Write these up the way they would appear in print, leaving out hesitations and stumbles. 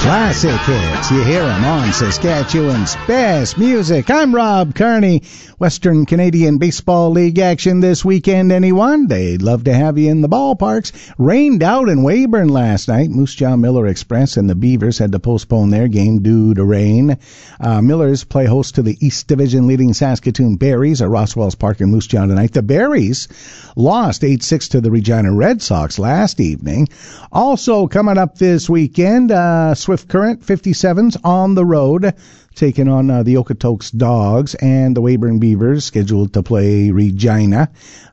Classic hits. You hear them on Saskatchewan's best music. I'm Rob Kearney. Western Canadian Baseball League action this weekend, anyone? They'd love to have you in the ballparks. Rained out in Weyburn last night. Moose Jaw Miller Express and the Beavers had to postpone their game due to rain. Millers play host to the East Division leading Saskatoon Berries at Roswells Park in Moose Jaw tonight. The Berries lost 8-6 to the Regina Red Sox last evening. Also coming up this weekend, Swift Current 57s on the road, taking on the Okotoks Dogs, and the Weyburn Beavers scheduled to play Regina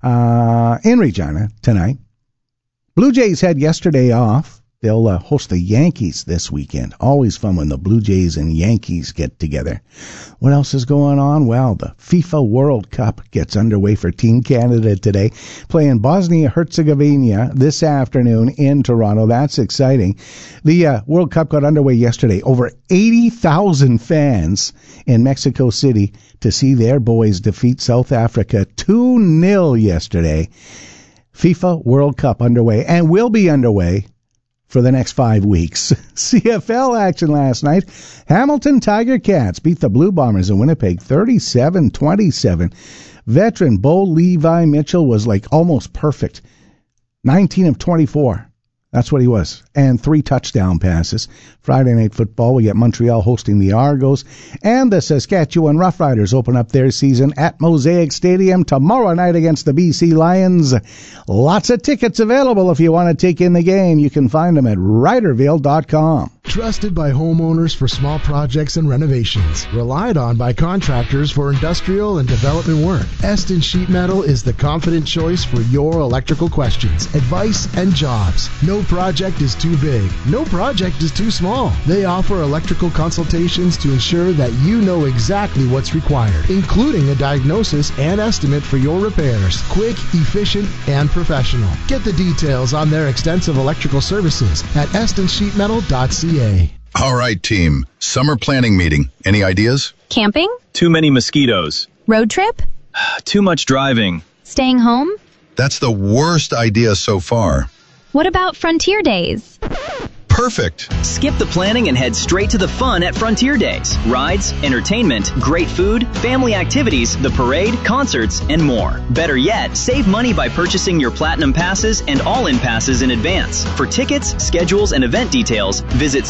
in Regina tonight. Blue Jays had yesterday off. They'll host the Yankees this weekend. Always fun when the Blue Jays and Yankees get together. What else is going on? Well, the FIFA World Cup gets underway for Team Canada today, playing Bosnia-Herzegovina this afternoon in Toronto. That's exciting. The World Cup got underway yesterday. Over 80,000 fans in Mexico City to see their boys defeat South Africa 2-0 yesterday. FIFA World Cup underway, and will be underway for the next 5 weeks. CFL action last night. Hamilton Tiger Cats beat the Blue Bombers in Winnipeg 37-27. Veteran Bo Levi Mitchell was like almost perfect. 19 of 24. That's what he was. And 3 touchdown passes. Friday Night Football, we get Montreal hosting the Argos. And the Saskatchewan Roughriders open up their season at Mosaic Stadium tomorrow night against the BC Lions. Lots of tickets available if you want to take in the game. You can find them at Riderville.com. Trusted by homeowners for small projects and renovations. Relied on by contractors for industrial and development work. Eston Sheet Metal is the confident choice for your electrical questions, advice, and jobs. No project is too big. No project is too small. They offer electrical consultations to ensure that you know exactly what's required, including a diagnosis and estimate for your repairs. Quick, efficient, and professional. Get the details on their extensive electrical services at estonsheetmetal.ca. All right, team. Summer planning meeting. Any ideas? Camping? Too many mosquitoes. Road trip? Too much driving. Staying home? That's the worst idea so far. What about Frontier Days? Perfect. Skip the planning and head straight to the fun at Frontier Days. Rides, entertainment, great food, family activities, the parade, concerts, and more. Better yet, save money by purchasing your Platinum Passes and All-In Passes in advance. For tickets, schedules, and event details, visit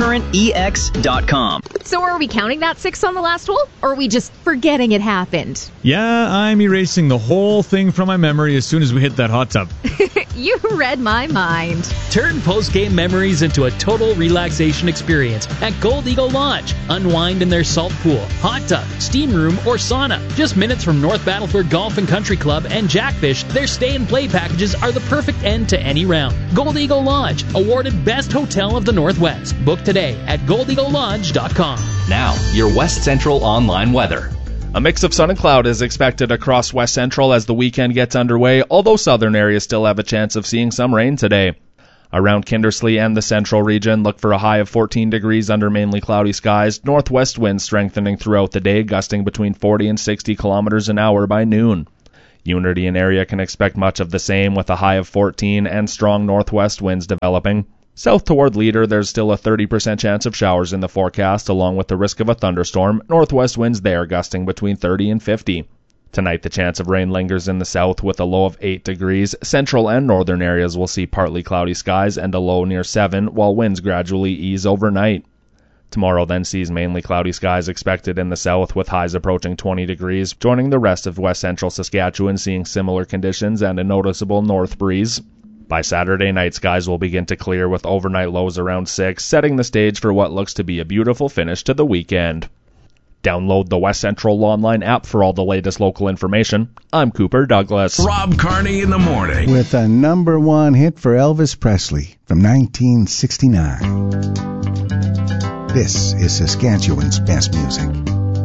SwiftCurrentEX.com. So are we counting that 6 on the last hole, or are we just forgetting it happened? Yeah, I'm erasing the whole thing from my memory as soon as we hit that hot tub. You read my mind. Turn post-game memories into a total relaxation experience at Gold Eagle Lodge. Unwind in their salt pool, hot tub, steam room, or sauna. Just minutes from North Battleford Golf and Country Club and Jackfish, their stay-and-play packages are the perfect end to any round. Gold Eagle Lodge, awarded Best Hotel of the Northwest. Book today at goldeaglelodge.com. Now, your West Central online weather. A mix of sun and cloud is expected across West Central as the weekend gets underway, although southern areas still have a chance of seeing some rain today. Around Kindersley and the central region, look for a high of 14 degrees under mainly cloudy skies. Northwest winds strengthening throughout the day, gusting between 40 and 60 kilometers an hour by noon. Unity and area can expect much of the same with a high of 14 and strong northwest winds developing. South toward Leader, there's still a 30% chance of showers in the forecast, along with the risk of a thunderstorm. Northwest winds there gusting between 30 and 50. Tonight, the chance of rain lingers in the south with a low of 8 degrees. Central and northern areas will see partly cloudy skies and a low near 7, while winds gradually ease overnight. Tomorrow then sees mainly cloudy skies expected in the south with highs approaching 20 degrees, joining the rest of west central Saskatchewan seeing similar conditions and a noticeable north breeze. By Saturday night, skies will begin to clear with overnight lows around 6, setting the stage for what looks to be a beautiful finish to the weekend. Download the West Central Online app for all the latest local information. I'm Cooper Douglas. Rob Kearney in the morning. With a number 1 hit for Elvis Presley from 1969. This is Saskatchewan's best music.